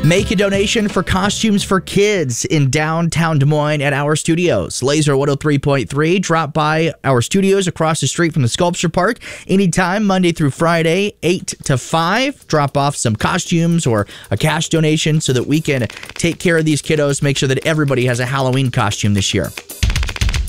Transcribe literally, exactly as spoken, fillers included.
Make a donation for costumes for kids in downtown Des Moines at our studios. Laser one oh three point three. Drop by our studios across the street from the Sculpture Park anytime, Monday through Friday, eight to five. Drop off some costumes or a cash donation so that we can take care of these kiddos, make sure that everybody has a Halloween costume this year.